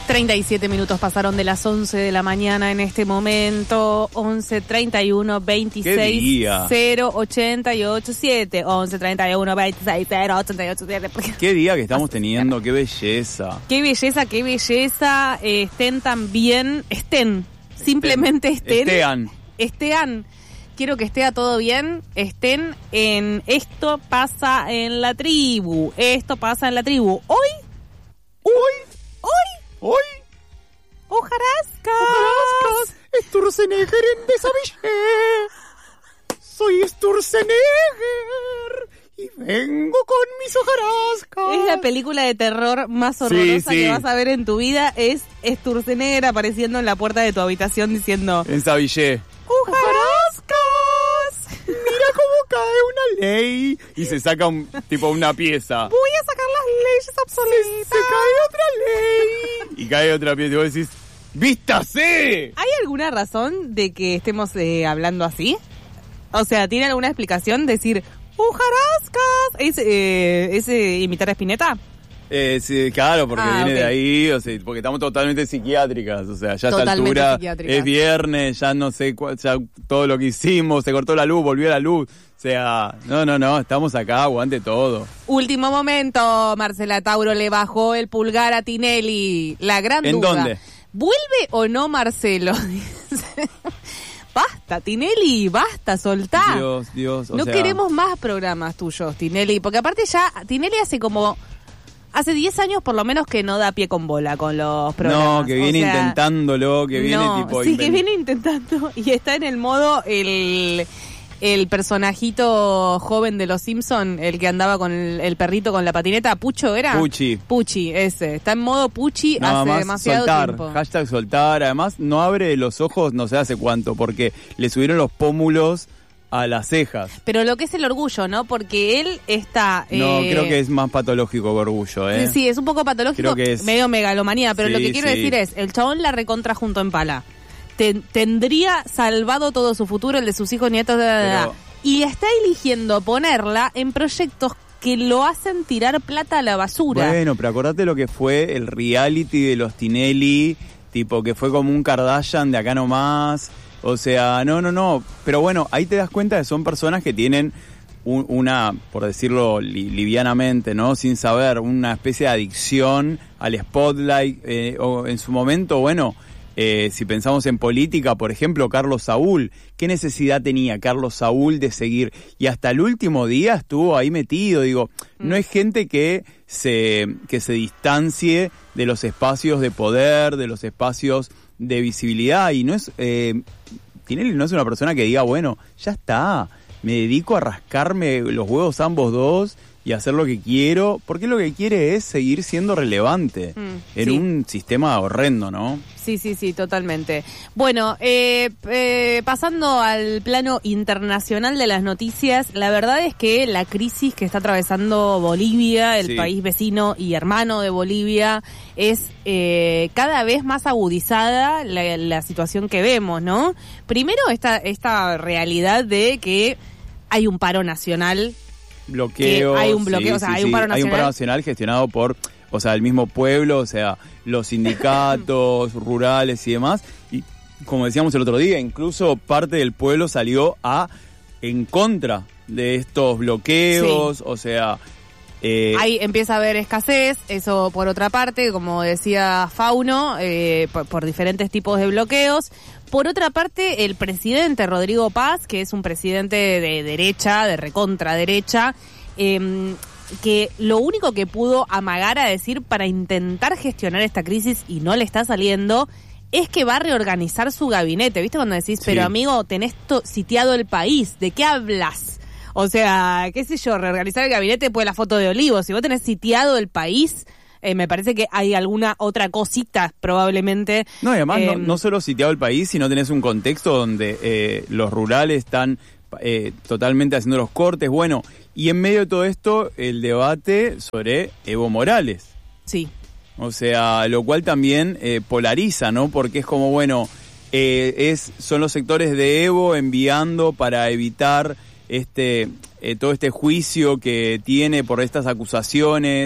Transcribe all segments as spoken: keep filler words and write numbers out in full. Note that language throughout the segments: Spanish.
treinta y siete minutos pasaron de las once de la mañana en este momento. once treinta y uno veintiséis cero ochenta y ocho siete. once treinta y uno veintiséis cero ochenta y ocho siete. Qué día que estamos teniendo, qué belleza. Qué belleza, qué belleza. Eh, estén también, estén, simplemente estén. Estean. Estean. Quiero que esté a todo bien. Estén en Esto pasa en la tribu. Esto pasa en la tribu. Hoy, hoy, hoy. Hoy, hojarascas. Hojarascas. Sturzenegger en Desavillé. Soy Sturzenegger y vengo con mis hojarascas. Es la película de terror más horrorosa sí, sí. que vas a ver en tu vida. Es Sturzenegger apareciendo en la puerta de tu habitación diciendo: en Savillé. ¡Hojarascas! Mira cómo cae una ley. Y se saca un tipo una pieza. Voy a sacar las leyes obsoletas. Se, se cae otra ley. Y cae otra pieza. Y vos decís, ¡vístase! ¿Hay alguna razón de que estemos eh, hablando así? O sea, ¿tiene alguna explicación decir ¡hojarascas! ¿Es, eh, ¿es eh, imitar a Spinetta? Eh, sí, claro, porque ah, viene okay. de ahí, o sea, porque estamos totalmente psiquiátricas, o sea, ya a esta altura es viernes, ya no sé, cuál, ya todo lo que hicimos, se cortó la luz, volvió la luz, o sea, no, no, no, estamos acá, aguante todo. Último momento, Marcela Tauro le bajó el pulgar a Tinelli, la gran ¿En duda. ¿En dónde? ¿Vuelve o no Marcelo? Basta, Tinelli, basta, soltá. Dios, Dios, o No sea... queremos más programas tuyos, Tinelli, porque aparte ya, Tinelli hace como... Hace diez años por lo menos que no da pie con bola con los programas. No, que viene o sea, intentándolo, que viene no, tipo... Sí, invent... que viene intentando y está en el modo el, el personajito joven de los Simpson, el que andaba con el, el perrito con la patineta. ¿Pucho era? Puchi. Puchi, ese. Está en modo Puchi Nada hace más demasiado soltar, tiempo. Hashtag soltar. Además, no abre los ojos no sé hace cuánto, porque le subieron los pómulos a las cejas. Pero lo que es el orgullo, ¿no? Porque él está... No, eh... creo que es más patológico que orgullo, ¿eh? Sí, es un poco patológico, creo que es... medio megalomanía, pero sí, lo que quiero sí. decir es, el chabón la recontra junto en pala. Ten, tendría salvado todo su futuro, el de sus hijos, nietos, de la pero... y está eligiendo ponerla en proyectos que lo hacen tirar plata a la basura. Bueno, pero acordate lo que fue el reality de los Tinelli, tipo que fue como un Kardashian de acá nomás. O sea, no, no, no. Pero bueno, ahí te das cuenta que son personas que tienen un, una, por decirlo li, livianamente, ¿no? Sin saber, una especie de adicción al spotlight. Eh, o en su momento, bueno, eh, si pensamos en política, por ejemplo, Carlos Saúl. ¿Qué necesidad tenía Carlos Saúl de seguir? Y hasta el último día estuvo ahí metido. Digo, no es gente que se, que se distancie de los espacios de poder, de los espacios de visibilidad, y no es eh, Tinelli no es una persona que diga, bueno, ya está, me dedico a rascarme los huevos ambos dos y hacer lo que quiero, porque lo que quiere es seguir siendo relevante mm, en sí. un sistema horrendo, ¿no? Sí, sí, sí, totalmente. Bueno, eh, eh, pasando al plano internacional de las noticias, la verdad es que la crisis que está atravesando Bolivia, el sí. país vecino y hermano de Bolivia, es eh, cada vez más agudizada la, la situación que vemos, ¿no? Primero esta, esta realidad de que hay un paro nacional. Bloqueo. Hay un bloqueo, sí, o sea, sí, hay un paro sí. nacional. Hay un paro nacional gestionado por, o sea, el mismo pueblo, o sea, los sindicatos rurales y demás. Y como decíamos el otro día, incluso parte del pueblo salió a en contra de estos bloqueos, sí. o sea... Eh, Ahí empieza a haber escasez, eso por otra parte, como decía Fauno, eh, por, por diferentes tipos de bloqueos. Por otra parte, el presidente Rodrigo Paz, que es un presidente de derecha, de recontra derecha, eh, que lo único que pudo amagar a decir para intentar gestionar esta crisis y no le está saliendo, es que va a reorganizar su gabinete. ¿Viste cuando decís, sí. pero amigo, tenés to- sitiado el país, ¿de qué hablas? O sea, qué sé yo, reorganizar el gabinete después de la foto de Olivos. Si vos tenés sitiado el país... Eh, me parece que hay alguna otra cosita probablemente. No, y además eh, no, no solo sitiado el país, sino tenés un contexto donde eh, los rurales están eh, totalmente haciendo los cortes. Bueno, y en medio de todo esto, el debate sobre Evo Morales. Sí. O sea, lo cual también eh, polariza, ¿no? Porque es como, bueno, eh, es son los sectores de Evo enviando para evitar este eh, todo este juicio que tiene por estas acusaciones.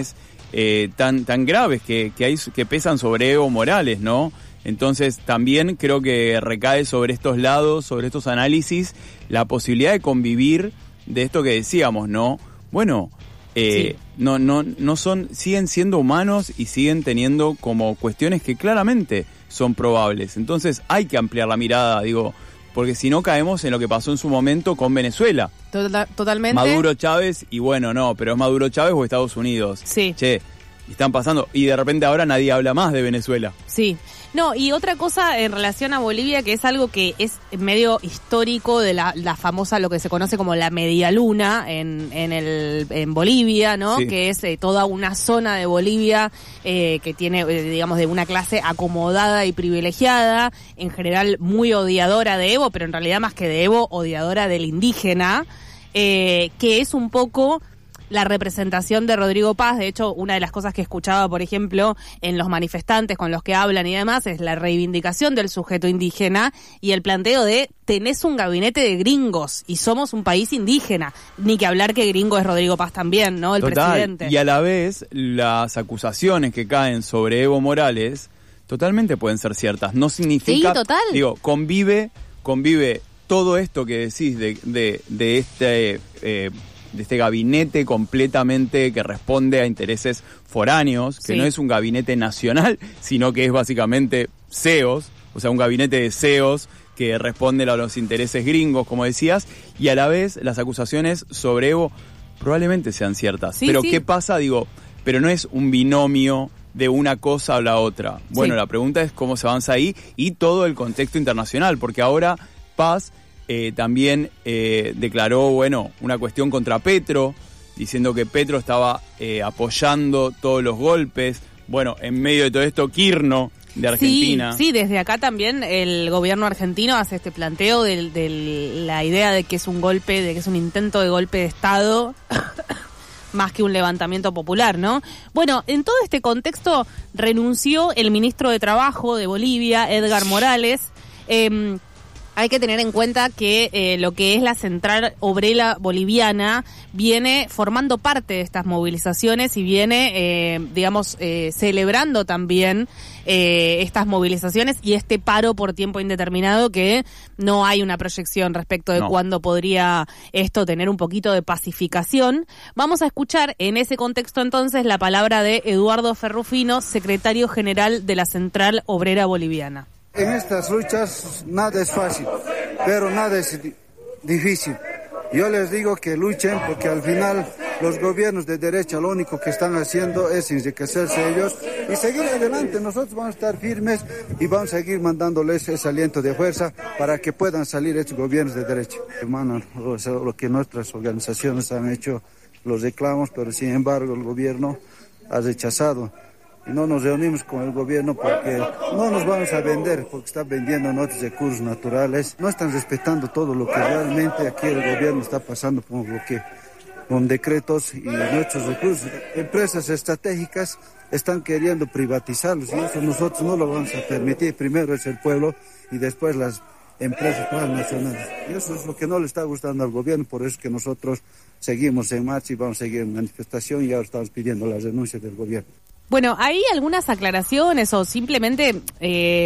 eh, tan tan graves que, que hay que pesan sobre Evo Morales, ¿no? Entonces también creo que recae sobre estos lados, sobre estos análisis, la posibilidad de convivir de esto que decíamos, ¿no? Bueno, eh, sí. no, no, no son, siguen siendo humanos y siguen teniendo como cuestiones que claramente son probables. Entonces hay que ampliar la mirada, digo, porque si no caemos en lo que pasó en su momento con Venezuela. Total, totalmente. Maduro, Chávez, y bueno, no, pero es Maduro, Chávez o Estados Unidos. Sí. Che, están pasando, y de repente ahora nadie habla más de Venezuela. Sí. No, y otra cosa en relación a Bolivia, que es algo que es medio histórico de la, la famosa, lo que se conoce como la medialuna en, en, el, en Bolivia, ¿no? Sí. Que es eh, toda una zona de Bolivia eh, que tiene, eh, digamos, de una clase acomodada y privilegiada, en general muy odiadora de Evo, pero en realidad más que de Evo, odiadora del indígena, eh, que es un poco la representación de Rodrigo Paz. De hecho, una de las cosas que escuchaba, por ejemplo, en los manifestantes con los que hablan y demás, es la reivindicación del sujeto indígena y el planteo de tenés un gabinete de gringos y somos un país indígena. Ni que hablar que gringo es Rodrigo Paz también, ¿no? El Total. presidente. Y a la vez, las acusaciones que caen sobre Evo Morales totalmente pueden ser ciertas. No significa... Sí, total. Digo, convive, convive todo esto que decís de, de, de este... Eh, de este gabinete completamente que responde a intereses foráneos, que sí. no es un gabinete nacional, sino que es básicamente C E Os, o sea, un gabinete de C E Os que responde a los intereses gringos, como decías, y a la vez las acusaciones sobre Evo probablemente sean ciertas. Sí, pero sí. ¿qué pasa? Digo, pero no es un binomio de una cosa o la otra. Bueno, sí. la pregunta es cómo se avanza ahí y todo el contexto internacional, porque ahora Paz Eh, también eh, declaró, bueno, una cuestión contra Petro, diciendo que Petro estaba eh, apoyando todos los golpes. Bueno, en medio de todo esto, Kirchner de Argentina. Sí, sí, desde acá también el gobierno argentino hace este planteo de, de la idea de que es un golpe, de que es un intento de golpe de Estado, más que un levantamiento popular, ¿no? Bueno, en todo este contexto renunció el ministro de Trabajo de Bolivia, Edgar Morales. Eh, Hay que tener en cuenta que eh, lo que es la Central Obrera Boliviana viene formando parte de estas movilizaciones y viene, eh, digamos, eh, celebrando también eh, estas movilizaciones y este paro por tiempo indeterminado, que no hay una proyección respecto de no. cuándo podría esto tener un poquito de pacificación. Vamos a escuchar en ese contexto entonces la palabra de Eduardo Ferrufino, secretario general de la Central Obrera Boliviana. En estas luchas nada es fácil, pero nada es difícil. Yo les digo que luchen, porque al final los gobiernos de derecha lo único que están haciendo es enriquecerse ellos y seguir adelante. Nosotros vamos a estar firmes y vamos a seguir mandándoles ese aliento de fuerza para que puedan salir estos gobiernos de derecha. Hermano, lo que nuestras organizaciones han hecho, los reclamos, pero sin embargo el gobierno ha rechazado. Y no nos reunimos con el gobierno porque no nos vamos a vender, porque están vendiendo nuestros recursos naturales. No están respetando todo lo que realmente aquí el gobierno está pasando con lo que, con decretos y nuestros recursos. Empresas estratégicas están queriendo privatizarlos y eso nosotros no lo vamos a permitir. Primero es el pueblo y después las empresas transnacionales. Y eso es lo que no le está gustando al gobierno, por eso es que nosotros seguimos en marcha y vamos a seguir en manifestación y ahora estamos pidiendo la renuncia del gobierno. Bueno, ¿hay algunas aclaraciones o simplemente eh,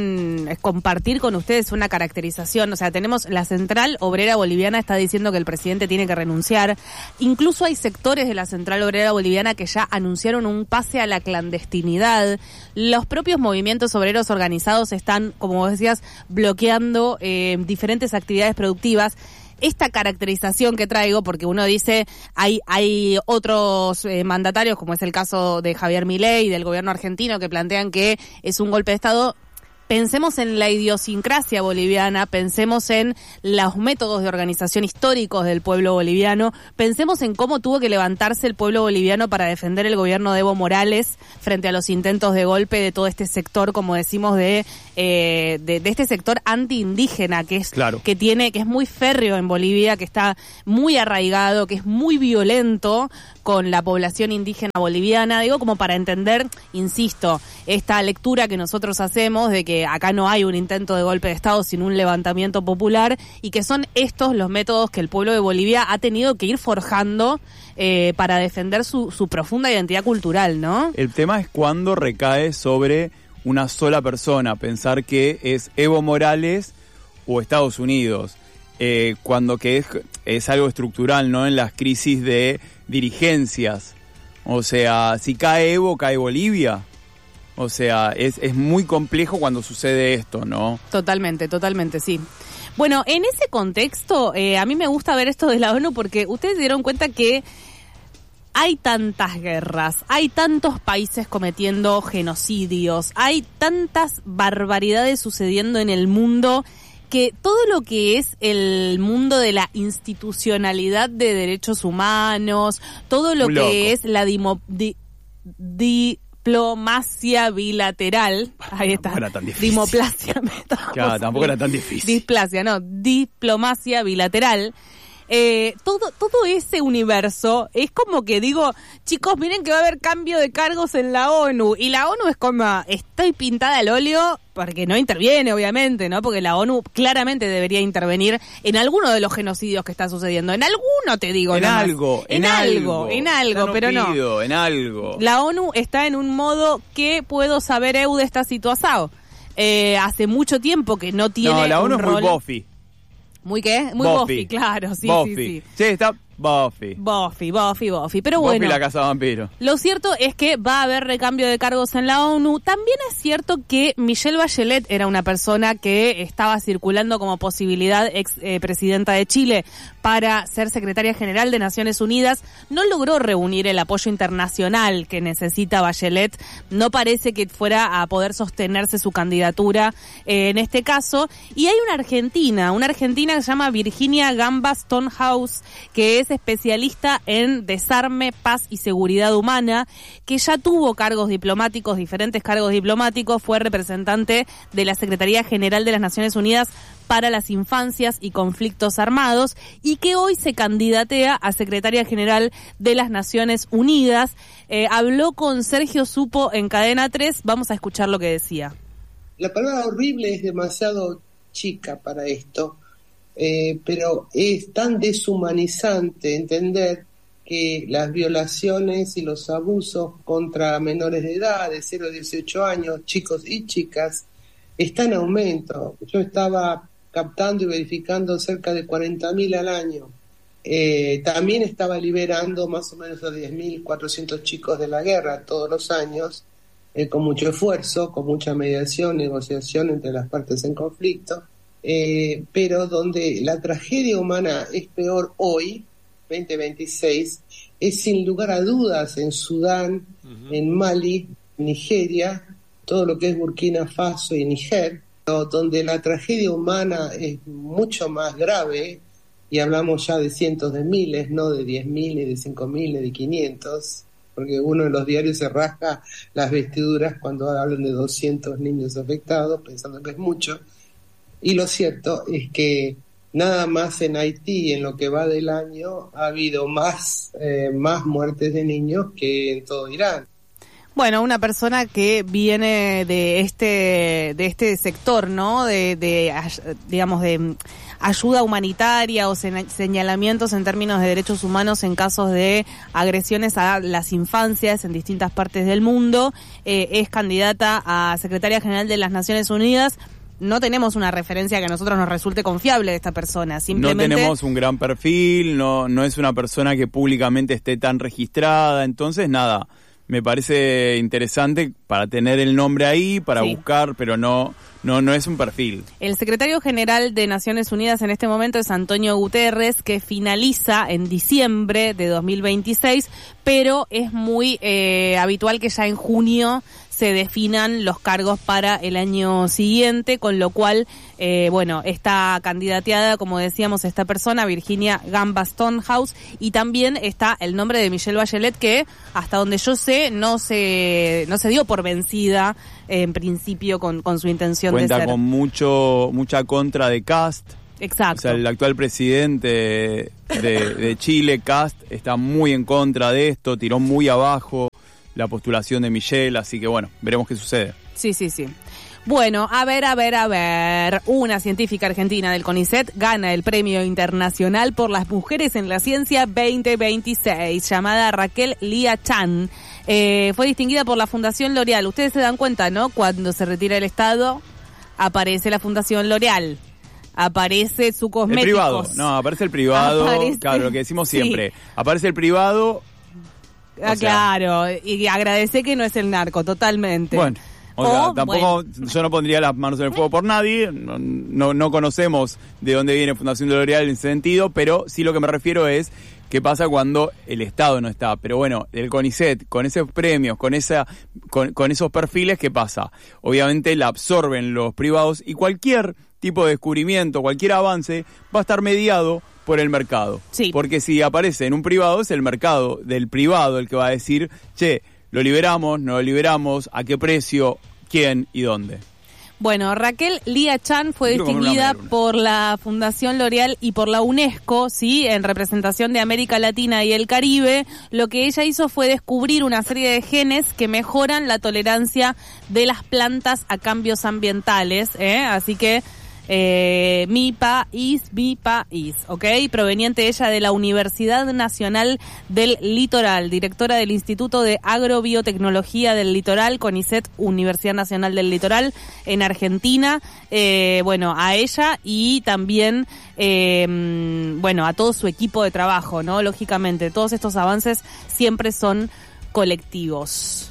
un compartir con ustedes una caracterización? O sea, tenemos la Central Obrera Boliviana está diciendo que el presidente tiene que renunciar. Incluso hay sectores de la Central Obrera Boliviana que ya anunciaron un pase a la clandestinidad. Los propios movimientos obreros organizados están, como vos decías, bloqueando eh, diferentes actividades productivas. Esta caracterización que traigo, porque uno dice, hay hay otros eh, mandatarios, como es el caso de Javier Milei y del gobierno argentino, que plantean que es un golpe de Estado. Pensemos en la idiosincrasia boliviana, pensemos en los métodos de organización históricos del pueblo boliviano, pensemos en cómo tuvo que levantarse el pueblo boliviano para defender el gobierno de Evo Morales frente a los intentos de golpe de todo este sector, como decimos, de eh, de, de este sector antiindígena, que es claro. que tiene que es muy férreo en Bolivia, que está muy arraigado, que es muy violento con la población indígena boliviana. Digo, como para entender, insisto, esta lectura que nosotros hacemos de que eh, acá no hay un intento de golpe de Estado, sino un levantamiento popular, y que son estos los métodos que el pueblo de Bolivia ha tenido que ir forjando eh, para defender su, su profunda identidad cultural, ¿no? El tema es cuando recae sobre una sola persona, pensar que es Evo Morales o Estados Unidos, eh, cuando que es, es algo estructural, ¿no? En las crisis de dirigencias. O sea, si cae Evo, cae Bolivia. O sea, es, es muy complejo cuando sucede esto, ¿no? Totalmente, totalmente, sí. Bueno, en ese contexto, eh, a mí me gusta ver esto de la ONU porque ustedes se dieron cuenta que hay tantas guerras, hay tantos países cometiendo genocidios, hay tantas barbaridades sucediendo en el mundo, que todo lo que es el mundo de la institucionalidad de derechos humanos, todo lo que es la dimo, di, diplomacia bilateral, ahí está, tampoco era tan difícil. Dimoplasia, claro, tampoco era tan difícil. Displasia, no, diplomacia bilateral. Eh, todo todo ese universo es como que digo, chicos, miren que va a haber cambio de cargos en la ONU, y la ONU es como, estoy pintada al óleo, porque no interviene, obviamente, ¿no? Porque la ONU claramente debería intervenir en alguno de los genocidios que está sucediendo. En alguno, te digo. En nomás. algo, en, en algo. algo. En algo, no pero pido, no. En algo. La ONU está en un modo que puedo saber eu de esta situación. Eh, hace mucho tiempo que no tiene No, la ONU un es muy rol... Buffy. ¿Muy qué? Muy Buffy, Buffy, claro, sí, Buffy. sí, sí. Sí, está Buffy. Buffy, Buffy, Buffy. Pero Buffy bueno, la casa vampiro. lo cierto es que va a haber recambio de cargos en la ONU. También es cierto que Michelle Bachelet era una persona que estaba circulando como posibilidad, ex eh, presidenta de Chile, para ser secretaria general de Naciones Unidas. No logró reunir el apoyo internacional que necesita Bachelet. No parece que fuera a poder sostenerse su candidatura eh, en este caso. Y hay una argentina, una argentina que se llama Virginia Gamba Stonehouse, que es especialista en desarme, paz y seguridad humana, que ya tuvo cargos diplomáticos, diferentes cargos diplomáticos, fue representante de la Secretaría General de las Naciones Unidas para las Infancias y Conflictos Armados, y que hoy se candidatea a Secretaria General de las Naciones Unidas. Eh, habló con Sergio Supo en Cadena tres, vamos a escuchar lo que decía. La palabra horrible es demasiado chica para esto. Eh, pero es tan deshumanizante entender que las violaciones y los abusos contra menores de edad, de cero a dieciocho años, chicos y chicas, está en aumento. Yo estaba captando y verificando cerca de cuarenta mil al año. Eh, también estaba liberando más o menos a diez mil cuatrocientos chicos de la guerra todos los años, eh, con mucho esfuerzo, con mucha mediación, negociación entre las partes en conflicto. Eh, pero donde la tragedia humana es peor hoy, veinte veintiséis, es sin lugar a dudas en Sudán, uh-huh. en Mali, Nigeria, todo lo que es Burkina Faso y Níger, donde la tragedia humana es mucho más grave, y hablamos ya de cientos de miles, no de diez mil, ni de cinco mil, ni de quinientos, porque uno en los diarios se rasca las vestiduras cuando hablan de doscientos niños afectados, pensando que es mucho. Y lo cierto es que nada más en Haití, en lo que va del año, ha habido más, eh, más muertes de niños que en todo Irán. Bueno, una persona que viene de este de este sector, ¿no? De, de digamos, de ayuda humanitaria o señalamientos en términos de derechos humanos en casos de agresiones a las infancias en distintas partes del mundo. Eh, es candidata a Secretaria General de las Naciones Unidas. No tenemos una referencia que a nosotros nos resulte confiable de esta persona. Simplemente no tenemos un gran perfil, no, no es una persona que públicamente esté tan registrada. Entonces, nada, me parece interesante para tener el nombre ahí, para sí. buscar, pero no, no, no es un perfil. El secretario general de Naciones Unidas en este momento es Antonio Guterres, que finaliza en diciembre de dos mil veintiséis, pero es muy eh, habitual que ya en junio se definan los cargos para el año siguiente, con lo cual, eh, bueno, está candidateada, como decíamos, esta persona, Virginia Gamba Stonehouse, y también está el nombre de Michelle Bachelet, que hasta donde yo sé no se no se dio por vencida eh, en principio con, con su intención Cuenta de ser. Cuenta con mucho mucha contra de Kast. Exacto. O sea, el actual presidente de, de Chile, Kast, está muy en contra de esto, tiró muy abajo la postulación de Michelle, así que bueno, veremos qué sucede. Sí, sí, sí. Bueno, a ver, a ver, a ver. Una científica argentina del CONICET gana el Premio Internacional por las Mujeres en la Ciencia veinte veintiséis, llamada Raquel Lía Chan. Eh, fue distinguida por la Fundación L'Oreal. Ustedes se dan cuenta, ¿no? Cuando se retira el Estado, aparece la Fundación L'Oreal. Aparece su cosméticos. El privado, no, aparece el privado, aparece, claro, lo que decimos siempre. Sí. Aparece el privado. Ah, claro, y agradece que no es el narco, totalmente. Bueno. O sea, o, tampoco, bueno. Yo no pondría las manos en el fuego por nadie, no, no, no conocemos de dónde viene Fundación L'Oreal en ese sentido, pero sí lo que me refiero es qué pasa cuando el Estado no está. Pero bueno, el CONICET, con esos premios, con esa, con, con esos perfiles, ¿qué pasa? Obviamente la absorben los privados y cualquier tipo de descubrimiento, cualquier avance va a estar mediado por el mercado. Sí. Porque si aparece en un privado, es el mercado del privado el que va a decir, che, ¿lo liberamos? ¿No lo liberamos? ¿A qué precio? ¿Quién y dónde? Bueno, Raquel Lía Chan fue distinguida por la Fundación L'Oreal y por la UNESCO, sí, en representación de América Latina y el Caribe. Lo que ella hizo fue descubrir una serie de genes que mejoran la tolerancia de las plantas a cambios ambientales, ¿eh? Así que Eh, mi país, mi país, ¿ok? Proveniente ella de la Universidad Nacional del Litoral, directora del Instituto de Agrobiotecnología del Litoral, CONICET, Universidad Nacional del Litoral, en Argentina. Eh, bueno, a ella y también, eh, bueno, a todo su equipo de trabajo, ¿no? Lógicamente, todos estos avances siempre son colectivos.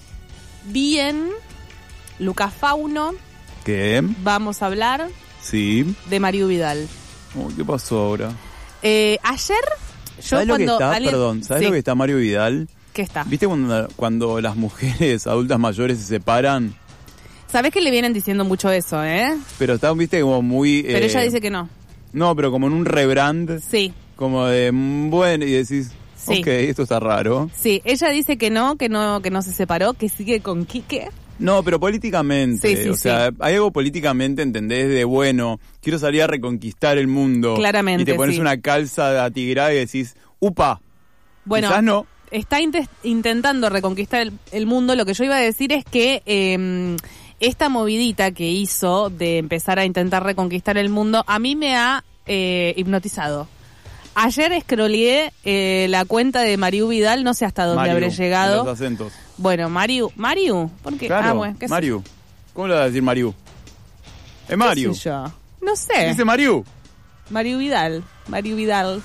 Bien, Lucas Fauno. ¿Qué? Vamos a hablar sí. de Mariu Vidal. Oh, ¿qué pasó ahora? Eh, ayer, yo ¿Sabes cuando... lo que está? alguien... Perdón, ¿sabes sí. lo que está Mariu Vidal? ¿Qué está? ¿Viste cuando, cuando las mujeres adultas mayores se separan? Sabés que le vienen diciendo mucho eso, ¿eh? Pero está, viste, como muy... Pero eh... ella dice que no. No, pero como en un rebrand. Sí. Como de, bueno, y decís... Sí. Ok, esto está raro. Sí, ella dice que no, que no, que no se separó, que sigue con Quique. No, pero políticamente, sí, sí, o sea, sí. hay algo políticamente, ¿entendés? De, bueno, quiero salir a reconquistar el mundo. Claramente, y te pones sí. una calza atigrada y decís, upa, bueno, quizás no. Está int- intentando reconquistar el, el mundo. Lo que yo iba a decir es que eh, esta movidita que hizo de empezar a intentar reconquistar el mundo, a mí me ha eh, hipnotizado. Ayer escroleé eh, la cuenta de Mariu Vidal, no sé hasta dónde Mariu, habré llegado. Los acentos. Bueno, Mariu, Mariu, ¿por qué? Claro, ah, bueno, ¿qué Mariu. ¿Cómo le vas a decir Mariu? Es Mariu. ¿Qué sé yo? No sé. Dice Mariu. Mariu Vidal, Mariu Vidal.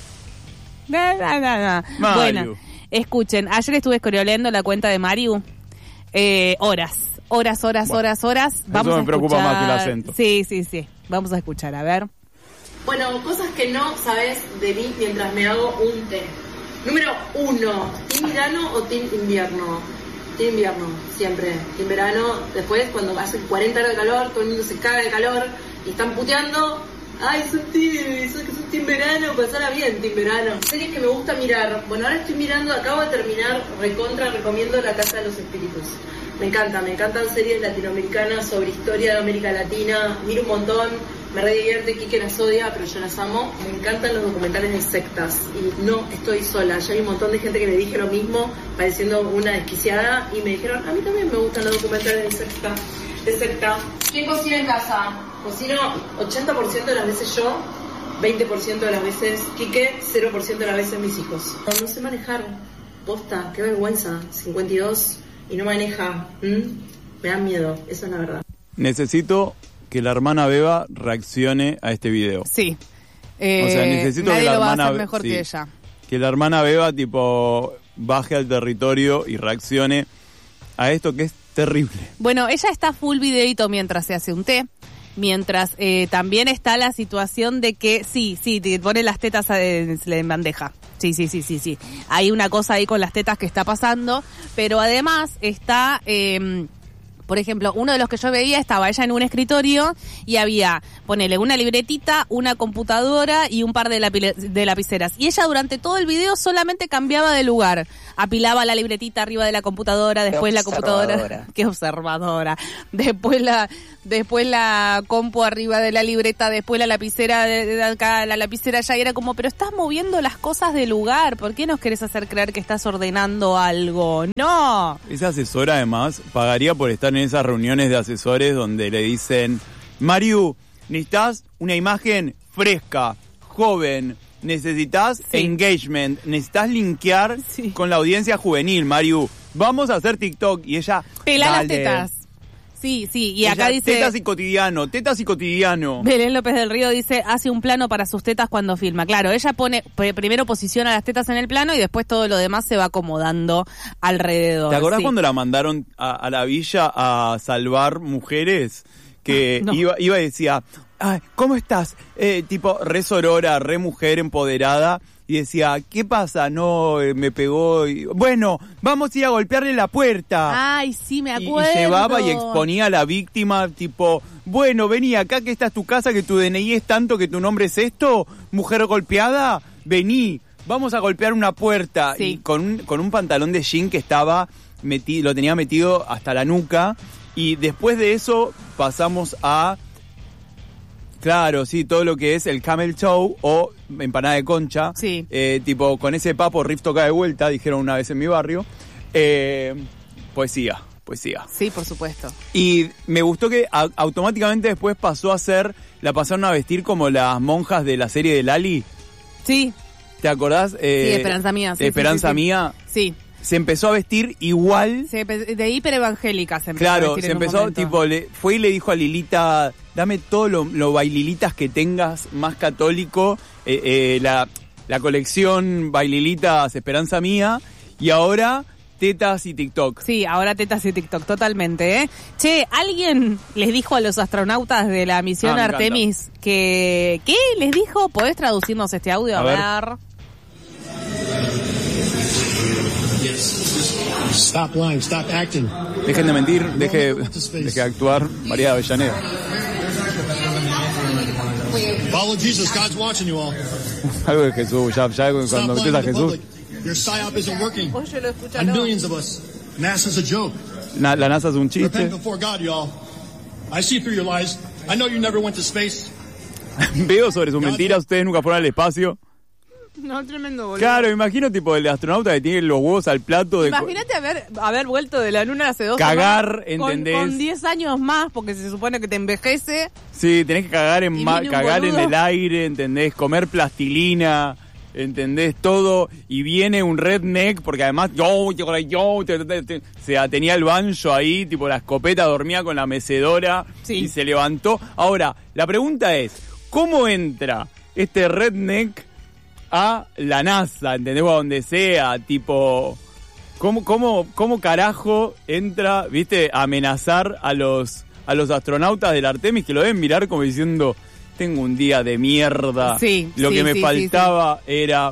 Na, na, na, na. Mariu. Bueno, escuchen, ayer estuve escroleando la cuenta de Mariu. Eh, horas, horas, horas, bueno, horas, horas. Vamos eso me a preocupa escuchar... más que el acento. Sí, sí, sí. Vamos a escuchar, a ver. Bueno, cosas que no sabes de mí mientras me hago un té. Número uno, ¿team verano o team invierno? Team invierno, siempre. Team verano, después cuando hace cuarenta grados de calor, todo el mundo se caga de calor y están puteando. Ay, sos team, sos, sos team verano, pasala bien, team verano. Series que me gusta mirar. Bueno, ahora estoy mirando, acabo de terminar, recontra, recomiendo La Casa de los Espíritus. Me encanta, me encantan series latinoamericanas sobre historia de América Latina, miro un montón, me re divierte, Quique las odia, pero yo las amo. Me encantan los documentales de sectas y no estoy sola, ya hay un montón de gente que me dije lo mismo, pareciendo una desquiciada, y me dijeron, a mí también me gustan los documentales de secta. De secta. ¿Quién cocina en casa? Cocino ochenta por ciento de las veces yo, veinte por ciento de las veces Quique, cero por ciento de las veces mis hijos. No, no sé manejar, posta, qué vergüenza, cincuenta y dos y no maneja, ¿Mm? Me da miedo, esa es la verdad. Necesito que la hermana Beba reaccione a este video. Sí. Eh, o sea, necesito nadie que la lo hermana va a hacer mejor sí, que ella. Que la hermana Beba, tipo, baje al territorio y reaccione a esto que es terrible. Bueno, ella está full videito mientras se hace un té. Mientras eh, también está la situación de que, sí, sí, te pone las tetas en, en bandeja. Sí, sí, sí, sí, sí. Hay una cosa ahí con las tetas que está pasando, pero además está... Eh, por ejemplo, uno de los que yo veía estaba ella en un escritorio y había, ponele, una libretita, una computadora y un par de, lapi- de lapiceras. Y ella durante todo el video solamente cambiaba de lugar. Apilaba la libretita arriba de la computadora, después la computadora... Qué observadora. Después la después la compu arriba de la libreta, después la lapicera de, de acá, la lapicera allá. Y era como, pero estás moviendo las cosas de lugar. ¿Por qué nos querés hacer creer que estás ordenando algo? ¡No! Esa asesora, además, pagaría por estar están en esas reuniones de asesores donde le dicen, Mariu, necesitas una imagen fresca, joven, necesitas sí. engagement, necesitas linkear sí. con la audiencia juvenil, Mariu. Vamos a hacer TikTok. Y ella, pelá dale. las tetas. Sí, sí, y ella, acá dice... Tetas y cotidiano, tetas y cotidiano. Belén López del Río dice, hace un plano para sus tetas cuando filma. Claro, ella pone, primero posiciona las tetas en el plano y después todo lo demás se va acomodando alrededor. ¿Te acordás sí. cuando la mandaron a, a la villa a salvar mujeres? Que no. iba, iba y decía, ay, ¿cómo estás? Eh, tipo, re sorora, re mujer empoderada. Y decía, ¿qué pasa? No, eh, me pegó. Y, bueno, vamos a ir a golpearle la puerta. Ay, sí, me acuerdo. Y, y llevaba y exponía a la víctima, tipo, bueno, vení acá que esta es tu casa, que tu D N I es tanto, que tu nombre es esto. Mujer golpeada, vení, vamos a golpear una puerta. Sí. Y con un, con un pantalón de jean que estaba metido, lo tenía metido hasta la nuca. Y después de eso pasamos a... Claro, sí, todo lo que es el camel toe o empanada de concha. Sí. Eh, tipo, con ese papo, Riff toca de vuelta, dijeron una vez en mi barrio. Eh, poesía, poesía. Sí, por supuesto. Y me gustó que a, automáticamente después pasó a ser, la pasaron a vestir como las monjas de la serie de Lali. Sí. ¿Te acordás? Eh, sí, Esperanza Mía. Sí, Esperanza sí, sí, Mía. Sí. Se empezó a vestir igual. Se, de hiperevangélica se empezó claro, a vestir se en un empezó, momento. tipo, le, fue y le dijo a Lilita, dame todo lo, lo baililitas que tengas más católico, eh, eh, la, la colección baililitas Esperanza Mía, y ahora tetas y TikTok. Sí, ahora tetas y TikTok, totalmente, ¿eh? Che, ¿alguien les dijo a los astronautas de la misión ah, Artemis que... ¿Qué les dijo? ¿Podés traducirnos este audio? A, a ver. ver. Stop lying, stop acting. Dejen de mentir, deje, deje de actuar, María Avellaneda. Follow Jesus, God's watching you all. Algo de Jesús, ya, ya cuando metes a Jesús. Your psyop isn't working. And millions of us. NASA's a joke. Na, la NASA es un chiste. Repent before God, y'all. I see through your lies. I know you never went to space. Veo sobre sus mentiras, ustedes nunca fueron al espacio. No, tremendo, boludo. Claro, imagino tipo el astronauta que tiene los huevos al plato de... Imagínate haber, haber vuelto de la luna hace dos cagar, semanas. ¿entendés? Con diez años más, porque se supone que te envejece. Sí, tenés que cagar en ma- cagar en el aire, ¿entendés? Comer plastilina, ¿entendés? Todo. Y viene un redneck, porque además yo, yo, yo, te, te, te, o sea, tenía el banjo ahí, tipo la escopeta, dormía con la mecedora sí. y se levantó. Ahora, la pregunta es, ¿cómo entra este redneck a la NASA, ¿entendés? O a donde sea, tipo, ¿cómo, cómo, cómo carajo entra, viste, a amenazar a los, a los astronautas del Artemis, que lo deben mirar como diciendo, tengo un día de mierda, sí, lo sí, que me sí, faltaba sí, sí. era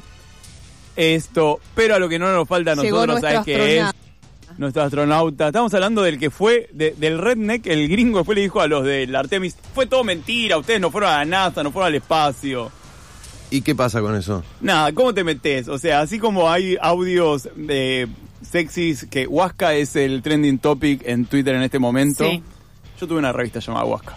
esto, pero a lo que no nos falta a nosotros, ¿sabes qué es? Nuestro astronauta. Estamos hablando del que fue, de, del redneck, el gringo, después le dijo a los del Artemis, fue todo mentira, ustedes no fueron a la NASA, no fueron al espacio. ¿Y qué pasa con eso? Nada, ¿cómo te metes? O sea, así como hay audios de sexys, que Huasca es el trending topic en Twitter en este momento. Sí. Yo tuve una revista llamada Huasca.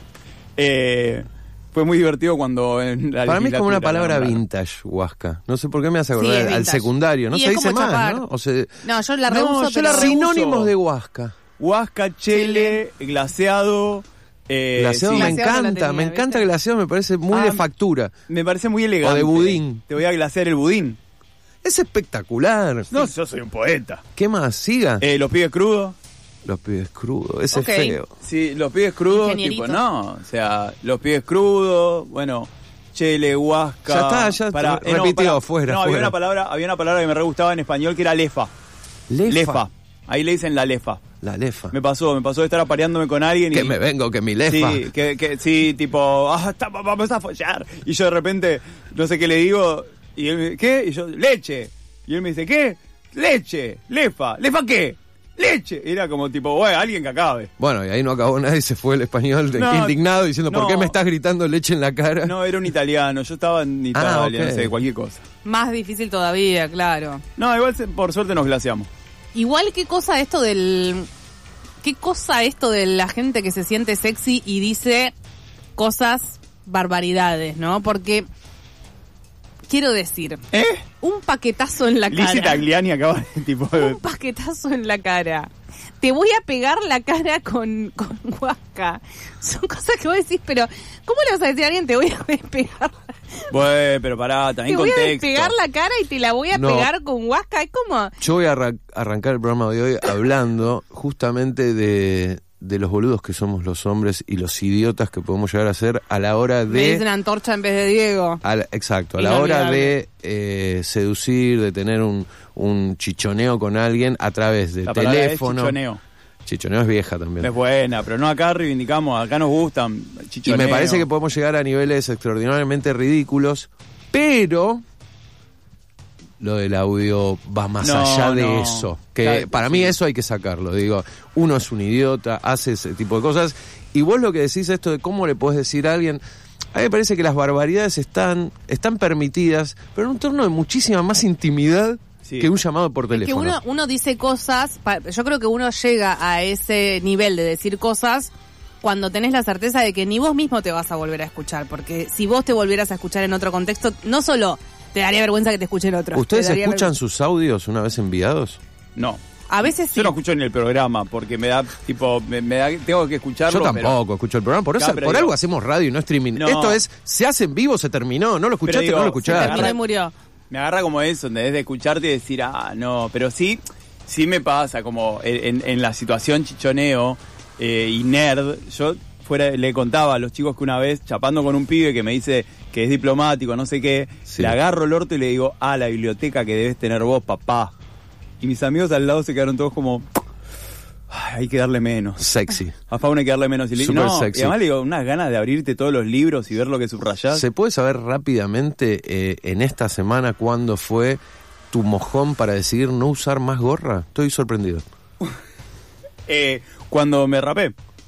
Eh, fue muy divertido cuando en la Para mí es como una palabra nombraron. vintage, Huasca. No sé por qué me hace acordar sí, al secundario. No y se dice más, chapar. ¿no? O sea, no, yo la no, reuso, yo pero... la reuso. Sinónimos de Huasca. Huasca, chele, glaseado... Eh, glaseado sí. me Glaseado encanta, tenía, me encanta ¿viste? glaseado, me parece muy Ah, de factura. Me parece muy elegante. O de budín. Te voy a glasear el budín. Es espectacular. No, yo soy un poeta. ¿Qué más? Siga. Eh, los pibes crudos. Los pibes crudos, ese Ok. es feo. Sí, los pibes crudos, Ingenierito. tipo, no. O sea, los pibes crudos, bueno, chele, huasca. Ya está, ya para, está, repitido, fuera, No, había fuera. una palabra, había una palabra que me re gustaba en español que era lefa. Lefa. Lefa. Ahí le dicen la lefa. La lefa. Me pasó, me pasó de estar apareándome con alguien y... Que me vengo, que mi lefa. Sí, que, que, sí, tipo, ah, está, vamos a follar. Y yo de repente, no sé qué le digo, y él me dice, ¿qué? Y yo, leche. Y él me dice, ¿qué? Leche, lefa. ¿Lefa qué? Leche. Y era como tipo, bueno, alguien que acabe. Bueno, y ahí no acabó nadie, se fue el español de- No, indignado diciendo, ¿por no. qué me estás gritando leche en la cara? No, era un italiano, yo estaba en Italia, Ah, ok. no sé, cualquier cosa. Más difícil todavía, claro. No, igual se- por suerte nos glaseamos. Igual, ¿qué cosa esto del... ¿Qué cosa esto de la gente que se siente sexy y dice cosas barbaridades, ¿no? Porque... quiero decir. ¿Eh? Un paquetazo en la cara. Lizzie Tagliani acaba de tipo... Un paquetazo en la cara. Te voy a pegar la cara con, con Huasca. Son cosas que vos decís, pero ¿cómo le vas a decir a alguien te voy a despegar? Bueno, pero pará, también te voy contexto. a despegar la cara y te la voy a No. pegar con Huasca. Es como... Yo voy a arran- arrancar el programa de hoy hablando justamente de, de los boludos que somos los hombres y los idiotas que podemos llegar a ser a la hora Me de... dicen antorcha en vez de Diego. A la- exacto, a la hora Inolvidable. de eh, seducir, de tener un, un chichoneo con alguien a través de La palabra es teléfono. chichoneo. Chichoneo es vieja también. Es buena, pero no acá reivindicamos, acá nos gustan Y chichoneo. me parece que podemos llegar a niveles extraordinariamente ridículos, pero lo del audio va más No, allá de no. eso. Que Claro, para sí. mí eso hay que sacarlo. Digo, uno es un idiota, hace ese tipo de cosas. Y vos lo que decís esto de cómo le podés decir a alguien... A mí me parece que las barbaridades están, están permitidas, pero en un torno de muchísima más intimidad Sí. que un llamado por Que teléfono. uno, uno dice cosas, pa- yo creo que uno llega a ese nivel de decir cosas cuando tenés la certeza de que ni vos mismo te vas a volver a escuchar, porque si vos te volvieras a escuchar en otro contexto, no solo te daría vergüenza que te escuchen otro. ¿Ustedes te daría escuchan vergüenza. sus audios una vez enviados? No. A veces sí. Yo no escucho ni el programa porque me da, tipo, me, me da, tengo que escucharlo. Yo tampoco pero- escucho el programa, por, eso, No, pero por digo- algo hacemos radio y no streaming. No. Esto es, se hace en vivo, se terminó, no lo escuchaste, digo, no lo se escuchaste. Terminó y murió. Me agarra como eso, ¿entendés? De escucharte y decir, ah, no, pero sí, sí me pasa, como en, en la situación chichoneo eh, y nerd, yo fuera le contaba a los chicos que una vez, chapando con un pibe que me dice que es diplomático, no sé qué, Sí. le agarro el orto y le digo, ah, la biblioteca que debes tener vos, papá. Y mis amigos al lado se quedaron todos como, ay, hay que darle menos. Sexy. A Fauna hay que darle menos. Y le digo, Súper no, sexy. y además le digo, unas ganas de abrirte todos los libros y ver lo que subrayás. ¿Se puede saber rápidamente eh, en esta semana cuándo fue tu mojón para decidir no usar más gorra? Estoy sorprendido. Eh, cuando me rapé.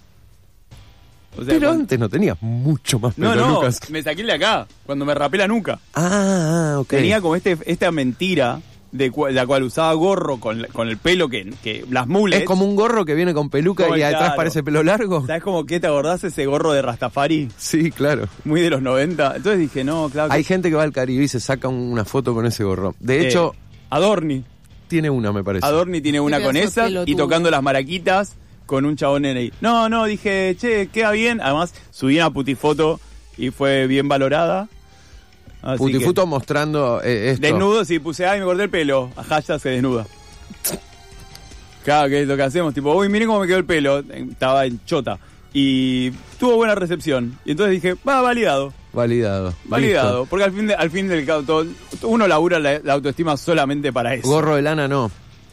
O sea, Pero cuando- antes no tenías mucho más pelo, No, no, Lucas. me saqué el de acá, cuando me rapé la nuca. Ah, ah, ok. Tenía como este esta mentira de cua- la cual usaba gorro con, la- con el pelo que, que las mules. Es como un gorro que viene con peluca Como y el- atrás claro. parece pelo largo. ¿Sabes cómo que te acordás ese gorro de Rastafari? Sí, claro. Muy de los noventa. Entonces dije, no, claro. que- Hay gente que va al Caribe y se saca una foto con ese gorro. De eh, hecho, Adorni. tiene una, me parece. Adorni tiene una Qué con pedazo de esa y pelotudo. tocando las maraquitas con un chabón en ahí. No, no, dije, che, queda bien. Además, subí una putifoto y fue bien valorada. Así Putifuto que- mostrando eh, esto. Desnudo, sí, puse, ay, me corté el pelo. Ajá, ya se desnuda. Claro, que es lo que hacemos. Tipo, uy, miren cómo me quedó el pelo. Estaba en chota. Y tuvo buena recepción. Y entonces dije, va, validado. Validado. Validado. Listo. Porque al fin, de- al fin del cabo, todo- uno labura la, la autoestima solamente para eso. Gorro de lana no.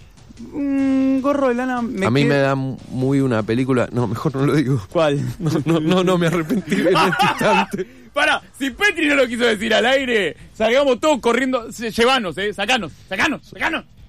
Mm, gorro de lana. Me a mí qued- me da muy una película. No, mejor no lo digo. ¿Cuál? No, no, no, no me arrepentí en este instante. Pará, si Petri no lo quiso decir al aire, salgamos todos corriendo. Se- Llevanos, eh, sacanos, sacanos, sacanos.